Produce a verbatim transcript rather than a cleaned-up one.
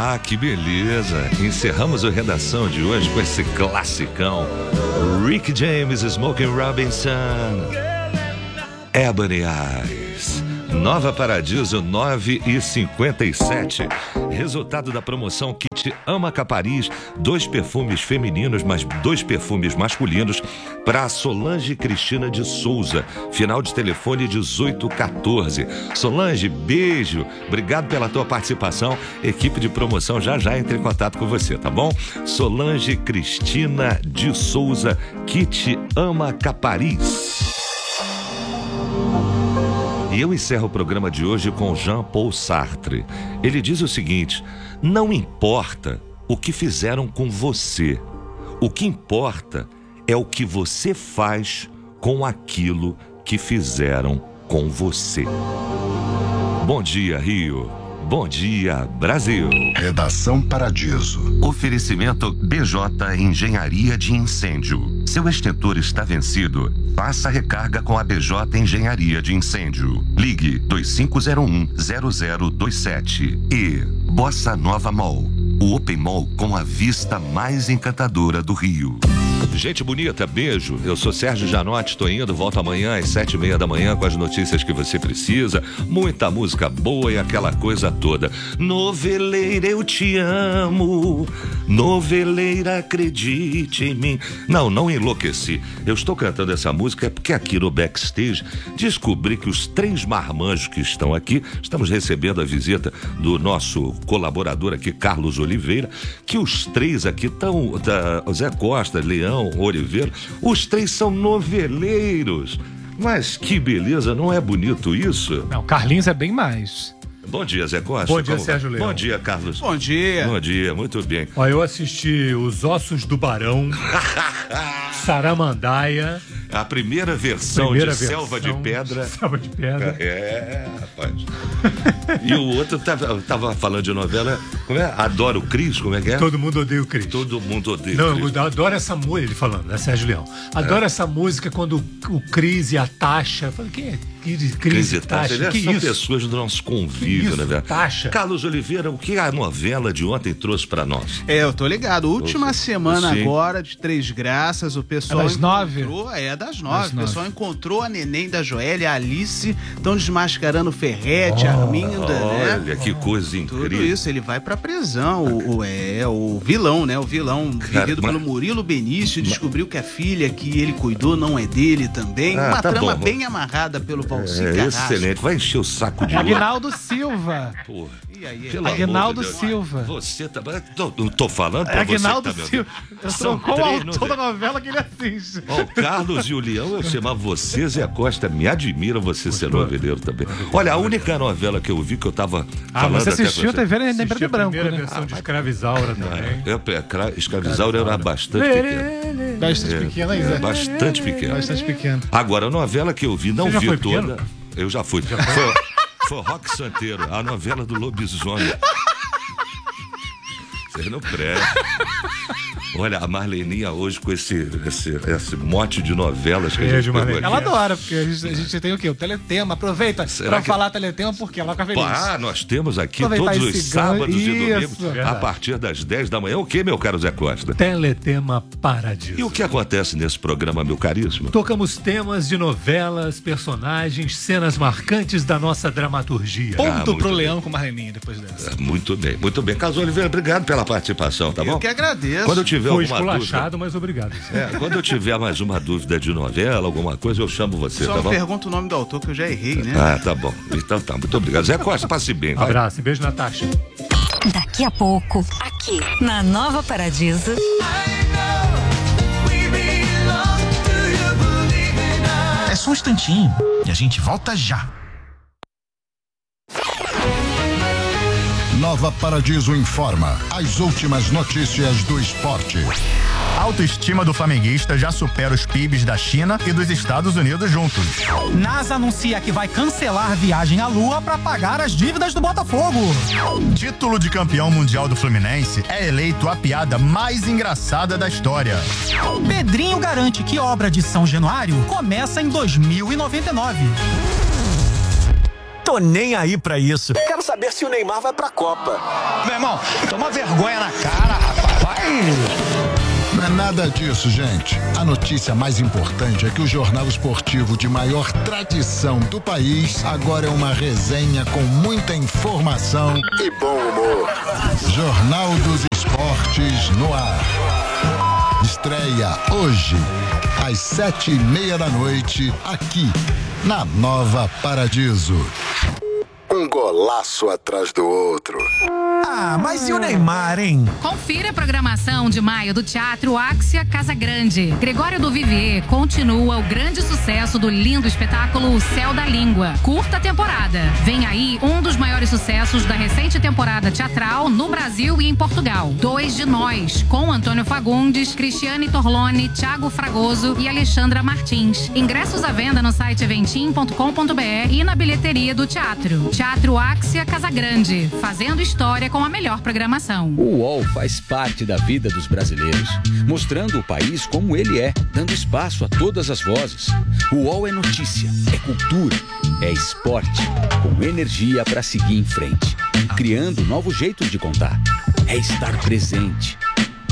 Ah, que beleza. Encerramos a redação de hoje com esse classicão. Rick James, Smokey Robinson, Ebony Eyes. Nova Paradiso nove e cinquenta e sete. Resultado da promoção Kit Ama Capariz, dois perfumes femininos, mas dois perfumes masculinos para Solange Cristina de Souza. Final de telefone dezoito quatorze. Solange, beijo. Obrigado pela tua participação. Equipe de promoção já já entra em contato com você, tá bom? Solange Cristina de Souza, Kit Ama Capariz. E eu encerro o programa de hoje com Jean-Paul Sartre. Ele diz o seguinte: não importa o que fizeram com você, o que importa é o que você faz com aquilo que fizeram com você. Bom dia, Rio. Bom dia, Brasil. Redação Paradiso. Oferecimento B J Engenharia de Incêndio. Seu extintor está vencido? Faça recarga com a B J Engenharia de Incêndio. Ligue dois cinco zero um, zero zero dois sete. E Bossa Nova Mall, o Open Mall com a vista mais encantadora do Rio. Gente bonita, beijo. Eu sou Sérgio Janotti, tô indo, volto amanhã às sete e meia da manhã com as notícias que você precisa. Muita música boa e aquela coisa toda. Noveleira, eu te amo. Noveleira, acredite em mim. Não, não enlouqueci. Eu estou cantando essa música porque aqui no backstage descobri que os três marmanjos que estão aqui, estamos recebendo a visita do nosso colaborador aqui, Carlos Oliveira, que os três aqui estão, tá, Zé Costa, Leão, Oliveira, os três são noveleiros. Mas que beleza, não é bonito isso? Não, Carlinhos é bem mais. Bom dia, Zé Costa. Bom dia, Como... Sérgio Leão. Bom dia, Carlos. Bom dia. Bom dia, muito bem. Ó, eu assisti Os Ossos do Barão, Saramandaia. A primeira versão primeira de versão Selva de Pedra. Selva de Pedra. É, rapaz. E o outro tava, tava falando de novela, como é? Adoro o Cris, como é que é? Todo mundo odeia o Cris. Todo mundo odeia Não, o Cris. eu adoro essa música, ele falando, né, Sérgio Leão? Adoro é. essa música quando o, o Cris e a Tasha. Eu falei, quem é Cris, Cris e Tasha? Tasha. Que São isso? pessoas do nosso convívio, né, velho? Tasha. Carlos Oliveira, o que a novela de ontem trouxe pra nós? É, eu tô ligado. Última Sim. semana Sim. agora de Três Graças, o pessoal É das nove? encontrou, é das nove. Das o pessoal nove. encontrou a neném da Joélia, a Alice, estão desmascarando o Ferrete, Oh, a Arminda, Olha, né? que coisa Tudo incrível. isso, ele vai pra prisão. O, o- é, o vilão, né? O vilão Cara, vivido mas- pelo Murilo Benício descobriu que a filha que ele cuidou não é dele também. Ah, Uma tá trama bom. bem amarrada pelo Valci É, Carrasco. excelente. Vai encher o saco de É louco. Aguinaldo Silva. Porra. E aí, Pelo Aguinaldo amor de Deus. Silva. Você tá. Tô, não tô falando pra É Aguinaldo você que tá me Silva. ouvindo. Eu São sou qual o três autor novelas. da novela que ele assiste. Ó, o Carlos e o Leão, eu chamar você, Zé Costa, me admiram você ser noveleiro também. Olha, a única novela que eu vi que eu tava Ah, falando você até assistiu com a T V em Assisti preto e a branco, primeira né? versão de Escravizaura também. Eu, eu, Escravizaura era bastante pequeno. Bastante É, pequena, hein, é, Zé? bastante pequeno. Bastante pequeno. Agora, a novela que eu vi, não Você já vi foi toda. pequeno? Eu já fui. Foi, foi Rock Santeiro, a novela do lobisomem. Vocês não prestam. Olha, a Marleninha hoje com esse, esse, esse mote de novelas que a gente Beijo, pegou Marlene. aqui. Ela adora, porque a gente, a gente tem o quê? O Teletema. Aproveita Será pra que- falar Teletema, porque ela fica feliz. Ah, nós temos aqui Aproveitar todos os esse ganho. sábados e Isso. domingos, a Verdade. partir das dez da manhã. O que, meu caro Zé Costa? Teletema Paradiso. E o que acontece nesse programa, meu caríssimo? Tocamos temas de novelas, personagens, cenas marcantes da nossa dramaturgia. Ah, Ponto muito pro bem. Leão com o Marleninha depois dessa. Muito bem, muito bem. Carlos Oliveira, obrigado pela participação, tá eu bom? que agradeço. Quando eu tiver Foi alguma dúvida, esculachado, mas obrigado. é, quando eu tiver mais uma dúvida de novela, alguma coisa, eu chamo você, Só tá bom? pergunta o nome do autor que eu já errei, né? Ah, tá bom. Então tá, muito obrigado. Zé Costa, passe bem, vai. Abraço e beijo, Natasha. Daqui a pouco, aqui na Nova Paradiso. É só um instantinho e a gente volta já. Nova Paradiso informa as últimas notícias do esporte. A autoestima do flamenguista já supera os P I Bs da China e dos Estados Unidos juntos. NASA anuncia que vai cancelar viagem à Lua para pagar as dívidas do Botafogo. Título de campeão mundial do Fluminense é eleito a piada mais engraçada da história. Pedrinho garante que obra de São Januário começa em dois mil e noventa e nove. Tô nem aí pra isso. Quero saber se o Neymar vai pra Copa. Meu irmão, toma vergonha na cara, rapaz. Vai! Não é nada disso, gente. A notícia mais importante é que o jornal esportivo de maior tradição do país agora é uma resenha com muita informação e bom humor. Jornal dos Esportes no ar. Estreia hoje, às sete e meia da noite, aqui na Nova Paradiso. Um golaço atrás do outro. Ah, mas e o Neymar, hein? Confira a programação de maio do Teatro Axia Casagrande. Gregório do Vivier continua o grande sucesso do lindo espetáculo O Céu da Língua. Curta temporada. Vem aí um dos maiores sucessos da recente temporada teatral no Brasil e em Portugal. Dois de Nós, com Antônio Fagundes, Cristiane Torlone, Thiago Fragoso e Alexandra Martins. Ingressos à venda no site eventim ponto com ponto br e na bilheteria do teatro. Teatro Axia Casagrande, fazendo história com a melhor programação. O U O L faz parte da vida dos brasileiros, mostrando o país como ele é, dando espaço a todas as vozes. O U O L é notícia, é cultura, é esporte, com energia para seguir em frente, criando um novo jeito de contar. É estar presente,